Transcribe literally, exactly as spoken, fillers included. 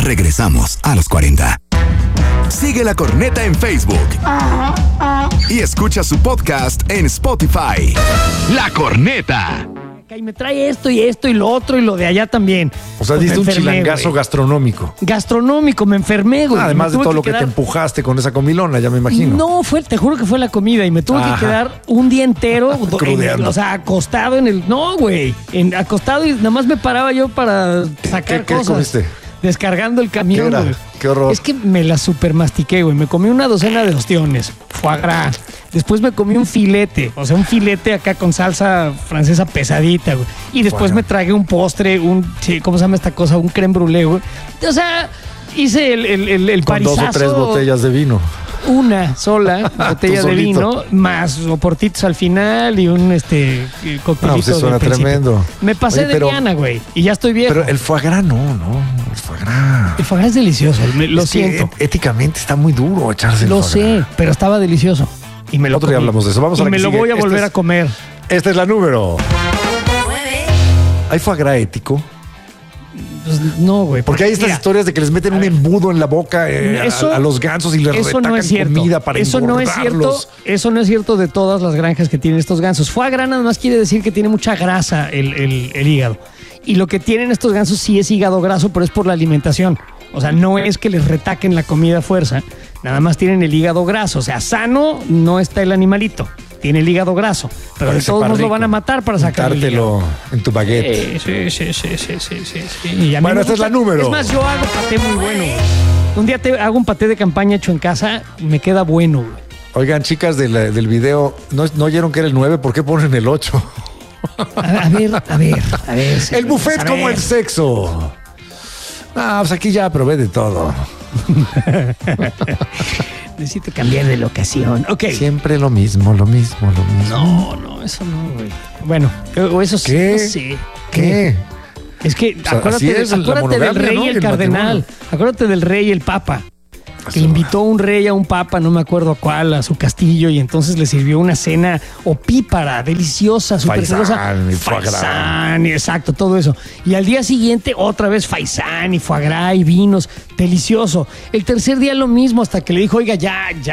Regresamos a los cuarenta. Sigue La Corneta en Facebook y escucha su podcast en Spotify. La Corneta. Y me trae esto y esto y lo otro y lo de allá también. O sea, pues diste un chilangazo güey. gastronómico. Gastronómico, me enfermé, güey. Además me de todo lo que, que te empujaste con esa comilona, ya me imagino. No, fue, te juro que fue la comida y me tuve Ajá. que quedar un día entero, en, o sea, acostado en el... No, güey, en, acostado y nada más me paraba yo para sacar ¿Qué, cosas. ¿Qué comiste? Descargando el camión, ¿Qué, güey. Qué horror. Es que me la super mastiqué, güey. Me comí una docena de ostiones, foie gras. Después me comí un filete, o sea, un filete acá con salsa francesa pesadita, güey. Y después bueno. me tragué un postre, un, ¿cómo se llama esta cosa? Un crème brûlée, güey. O sea, hice el, el, el, el con parisazo. Dos o tres botellas de vino. Una sola botella de vino, más oportitos al final y un este coctelito. No, pues suena tremendo. Me pasé Oye, de pero, diana, güey, y ya estoy viejo. Pero el foie gras no, no, el foie gras. El foie gras es delicioso, lo es siento. Que éticamente está muy duro echarse el Lo foie gras. sé, pero estaba delicioso. Y me lo Otro día hablamos de eso. Vamos a y la me que lo sigue. voy a volver este a comer. Es, esta es la número. ¿Hay foie gras ético? Pues no, güey. Porque hay estas mira, historias de que les meten un embudo en la boca eh, eso, a, a los gansos y les eso retacan no es cierto. comida para eso no es cierto. Eso no es cierto de todas las granjas que tienen estos gansos. Foie gras nada más quiere decir que tiene mucha grasa el, el, el hígado. Y lo que tienen estos gansos sí es hígado graso, pero es por la alimentación. O sea, no es que les retaquen la comida a fuerza. Nada más tienen el hígado graso. O sea, sano no está el animalito. Tiene el hígado graso, pero de todos nos lo van a matar para sacártelo en tu baguette. Sí, sí, sí, sí, sí, sí, sí. Bueno, esta es la número. Es más, yo hago paté muy bueno. Un día te hago un paté de campaña hecho en casa, me queda bueno. Oigan, chicas del, del video, ¿no, ¿no oyeron que era el nueve? ¿Por qué ponen el ocho? A, a ver, a ver, a ver. El buffet como el sexo. Ah, pues aquí ya probé de todo. Necesito cambiar de locación. Ok. Siempre lo mismo, lo mismo, lo mismo. No, no, eso no, güey. Bueno, o eso sí. ¿Qué? No sé. ¿Qué? Es que o sea, acuérdate, de, acuérdate del rey ¿no? y el, el cardenal. matrimonio. Acuérdate del rey y el papa. Que invitó un rey a un papa, no me acuerdo a cuál, a su castillo, y entonces le sirvió una cena opípara, deliciosa, súper celosa. Faisán, exacto, todo eso. Y al día siguiente, otra vez faisán y foie gras y vinos, delicioso. El tercer día lo mismo, hasta que le dijo, oiga, ya, ya,